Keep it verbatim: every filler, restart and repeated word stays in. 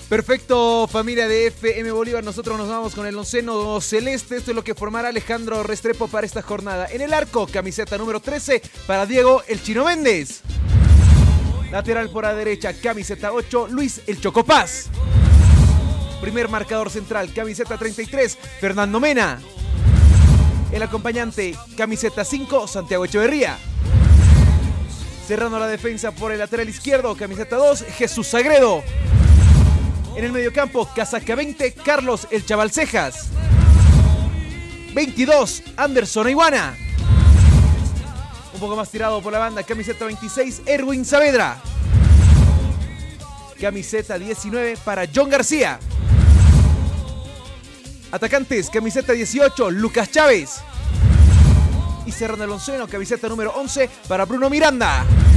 Perfecto, familia de F M Bolívar. Nosotros nos vamos con el onceno celeste. Esto es lo que formará Alejandro Restrepo para esta jornada. En el arco, camiseta número trece para Diego El Chino Méndez. Lateral por la derecha, camiseta ocho, Luis El Chocopaz. Primer marcador central, camiseta treinta y tres, Fernando Mena. El acompañante, camiseta cinco, Santiago Echeverría. Cerrando la defensa por el lateral izquierdo, camiseta dos, Jesús Sagredo. En el mediocampo, casaca veinte, Carlos El Chaval Cejas. veintidós, Anderson Iguana. Un poco más tirado por la banda, camiseta veintiséis, Erwin Saavedra. Camiseta diecinueve para John García. Atacantes, camiseta dieciocho, Lucas Chávez. Y cerrando el onceno, camiseta número once para Bruno Miranda.